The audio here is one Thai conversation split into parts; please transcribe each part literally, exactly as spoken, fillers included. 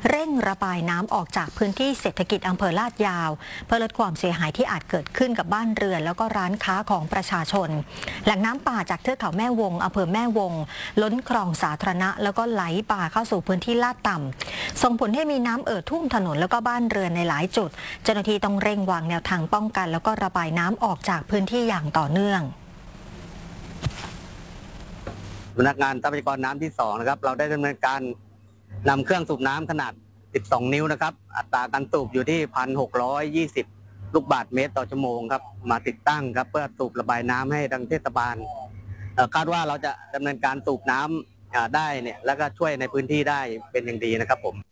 เร่งระบายน้ำออกจากพื้นที่เศรษฐกิจอำเภอลาดยาวเพื่อลดความเสียหายที่อาจเกิดขึ้นกับบ้านเรือนแล้วก็ร้านค้าของประชาชนแหล่งน้ำป่าจากเทือกเขาแม่วงอำเภอแม่วงล้นคลองสาธารณะแล้วก็ไหลป่าเข้าสู่พื้นที่ลาดต่ำส่งผลให้มีน้ำเอ่อท่วมถนนแล้วก็บ้านเรือนในหลายจุดเจ้าหน้าที่ต้องเร่งวางแนวทางป้องกันแล้วก็ระบายน้ำออกจากพื้นที่อย่างต่อเนื่องสำนักงานทรัพยากรน้ำที่สองนะครับเราได้ดำเนินการนำเครื่องสูบน้ำขนาดสิบสองนิ้วนะครับอัตราการสูบอยู่ที่ หนึ่งพันหกร้อยยี่สิบ ลูกบาศก์เมตรต่อชั่วโมงครับมาติดตั้งครับเพื่อสูบระบายน้ำให้ทางเทศบาลคาดว่าเราจะดำเนินการสูบน้ำได้เนี่ยแล้วก็ช่วยในพื้นที่ได้เป็นอย่างดีนะครับผม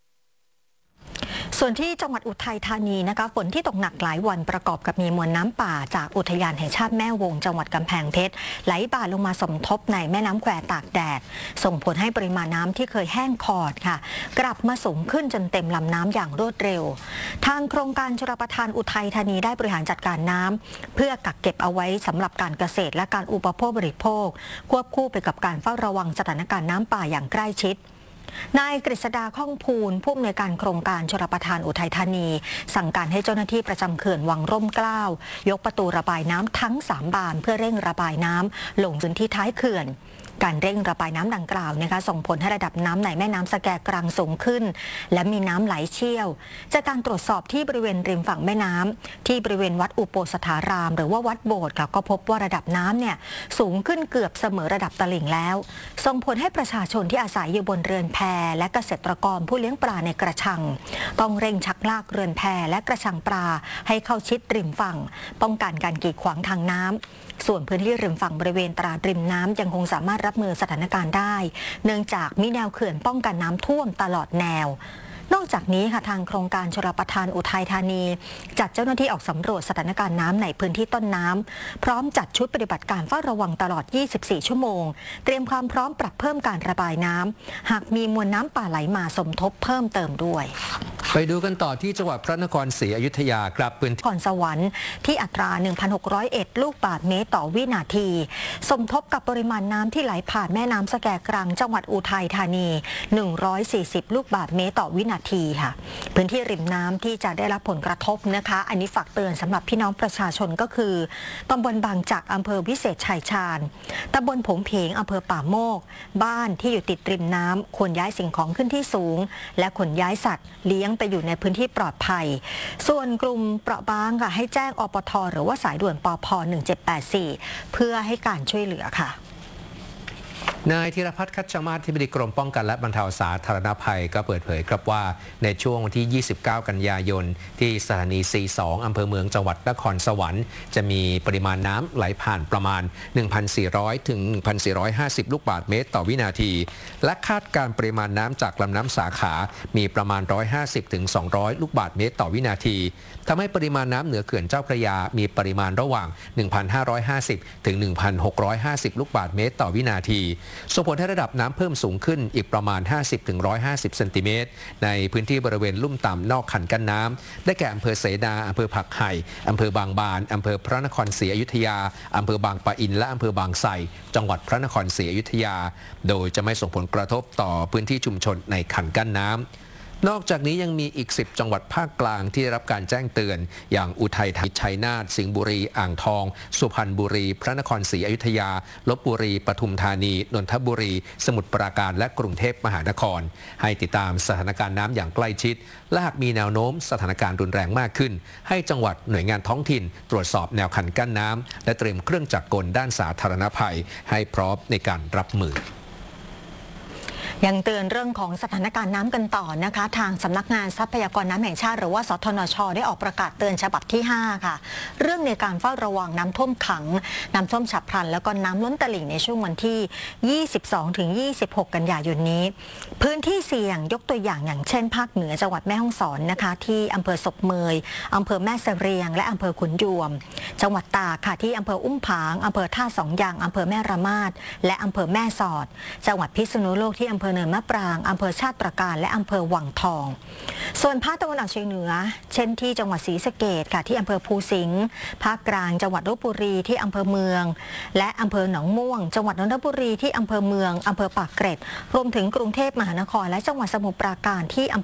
ส่วนที่จังหวัดอุทัยธานีนะคะฝนที่ตกหนักหลายวันประกอบกับมีมวลน้ำป่าจากอุทยานแห่งชาติแม่วงจังหวัดกำแพงเพชรไหลบ่าลงมาสมทบในแม่น้ำแควตากแดดส่งผลให้ปริมาณน้ำที่เคยแห้งขอดค่ะกลับมาสูงขึ้นจนเต็มลำน้ำอย่างรวดเร็วทางโครงการชลประทานอุทัยธานีได้บริหารจัดการน้ำเพื่อกักเก็บเอาไว้สำหรับการเกษตรและการอุปโภคบริโภคควบคู่ไปกับการเฝ้าระวังสถานการณ์น้ำป่าอย่างใกล้ชิดนายกฤษดาข้องภูลผู้อำนวยการโครงการชลประทานอุทัยธานีสั่งการให้เจ้าหน้าที่ประจำเขื่อนวังร่มเกล้ายกประตูระบายน้ำทั้งสามบานเพื่อเร่งระบายน้ำลงพื้นที่ท้ายเขื่อนการเร่งระบายน้ำดังกล่าวนะคะส่งผลให้ระดับน้ำในแม่น้ำสแกกรังสูงขึ้นและมีน้ำไหลเชี่ยวจากการตรวจสอบที่บริเวณริมฝั่งแม่น้ำที่บริเวณวัดอุโปสถารามหรือว่าวัดโบสถ์ค่ะก็พบว่าระดับน้ำเนี่ยสูงขึ้นเกือบเสมอระดับตลิ่งแล้วส่งผลให้ประชาชนที่อาศัยอยู่บนเรือนแพและเกษตรกรผู้เลี้ยงปลาในกระชังต้องเร่งชักลากเรือนแพและกระชังปลาให้เข้าชิดริมฝั่งป้องกันการกีดขวางทางน้ำส่วนพื้นที่ริมฝั่งบริเวณตราดริมน้ำยังคงสามารถรับมือสถานการณ์ได้เนื่องจากมีแนวเขื่อนป้องกันน้ำท่วมตลอดแนวนอกจากนี้ค่ะทางโครงการชลประทานอุทัยธานีจัดเจ้าหน้าที่ออกสำรวจสถานการณ์น้ำในพื้นที่ต้นน้ำพร้อมจัดชุดปฏิบัติการเฝ้าระวังตลอดยี่สิบสี่ชั่วโมงเตรียมความพร้อมปรับเพิ่มการระบายน้ำหากมีมวลน้ำป่าไหลมาสมทบเพิ่มเติมด้วยไปดูกันต่อที่จังหวัดพระนครศรีอยุธยาครับพื้นที่นครสวรรค์ที่อัตรา หนึ่งพันหกร้อยเอ็ด ลูกบาศก์เมตรต่อวินาทีสมทบกับปริมาณน้ำที่ไหลผ่านแม่น้ำสแกกรังจังหวัดอุทัยธานีหนึ่งร้อยสี่สิบลูกบาศก์เมตรต่อวินาทีค่ะพื้นที่ริมน้ำที่จะได้รับผลกระทบนะคะอันนี้ฝากเตือนสำหรับพี่น้องประชาชนก็คือตำบลบางจักอำเภอวิเศษชัยชาญตำบลผงเพงอำเภอป่าโมกบ้านที่อยู่ติดริมน้ำควรย้ายสิ่งของขึ้นที่สูงและขนย้ายสัตว์เลี้ยงไปอยู่ในพื้นที่ปลอดภัยส่วนกลุ่มเปราะบางค่ะให้แจ้งอปท.หรือว่าสายด่วนปพ.หนึ่งเจ็ดแปดสี่เพื่อให้การช่วยเหลือค่ะนายธีรพัฒน์คัชมาศ อธิบดีกรมป้องกันและบรรเทาสาธารณภัยก็เปิดเผยครับว่าในช่วงวันที่ ยี่สิบเก้า กันยายนที่สถานี ซี สอง อำเภอเมืองจังหวัดนครสวรรค์จะมีปริมาณน้ำไหลผ่านประมาณ หนึ่งพันสี่ร้อย ถึง หนึ่งพันสี่ร้อยห้าสิบ ลูกบาศก์เมตรต่อวินาทีและคาดการปริมาณน้ำจากลำน้ำสาขามีประมาณ หนึ่งร้อยห้าสิบ ถึง สองร้อย ลูกบาศก์เมตรต่อวินาทีทำให้ปริมาณน้ำเหนือเขื่อนเจ้าพระยามีปริมาณระหว่าง หนึ่งพันห้าร้อยห้าสิบ ถึง หนึ่งพันหกร้อยห้าสิบ ลูกบาศก์เมตรต่อวินาทีส่งผลให้ระดับน้ำเพิ่มสูงขึ้นอีกประมาณ ห้าสิบ ถึง หนึ่งร้อยห้าสิบ เซนติเมตรในพื้นที่บริเวณลุ่มต่ำนอกคันกั้นน้ำได้แก่อำเภอเสนาอำเภอผักไห่อำเภอบางบานอำเภอพระนครศรีอยุธยาอำเภอบางปะอินและอำเภอบางไทรจังหวัดพระนครศรีอยุธยาโดยจะไม่ส่งผลกระทบต่อพื้นที่ชุมชนในคันกั้นน้ำนอกจากนี้ยังมีอีกสิบจังหวัดภาคกลางที่ได้รับการแจ้งเตือนอย่างอุทัยธานีชัยนาทสิงห์บุรีอ่างทองสุพรรณบุรีพระนครศรีอยุธยาลพบุรีปทุมธานีนนทบุรีสมุทรปราการและกรุงเทพมหานครให้ติดตามสถานการณ์น้ำอย่างใกล้ชิดและหากมีแนวโน้มสถานการณ์รุนแรงมากขึ้นให้จังหวัดหน่วยงานท้องถิ่นตรวจสอบแนวคันกั้นน้ำและเตรียมเครื่องจักรกลด้านสาธารณภัยให้พร้อมในการรับมือยังเตือนเรื่องของสถานการณ์น้ำกันต่อนะคะทางสำนักงานทรัพยากรน้ำแห่งชาติหรือว่าสทนช.ได้ออกประกาศเตือนฉบับที่ห้าค่ะเรื่องในการเฝ้าระวังน้ำท่วมขังน้ำท่วมฉับพลันแล้วก็น้ำล้นตลิ่งในช่วงวันที่ ยี่สิบสอง ถึง ยี่สิบหก กันยายนนี้พื้นที่เสี่ยงยกตัวอย่างอย่างเช่นภาคเหนือจังหวัดแม่ฮ่องสอนนะคะที่อำเภอศพเมยอำเภอแม่เสรียงและอำเภอขุนยวมจังหวัดตากค่ะที่อำเภออุ้มผางอำเภอท่าสองยางอำเภอแม่ระมาดและอำเภอแม่สอดจังหวัดพิษณุโลกที่อำเภอเนินมะปรางอำเภอชาติตรการและอำเภอวังทองส่วนภาคตะวันออกเฉียงเหนือเช่นที่จังหวัดศรีสะเกษค่ะที่อำเภอภูสิงห์ภาคกลางจังหวัดลพบุรีที่อำเภอเมืองและอำเภอหนองม่วงจังหวัดนนทบุรีที่อำเภอเมืองอำเภอปากเกร็ดรวมถึงกรุงเทพมหานครและจังหวัดสมุทรปราการที่อำ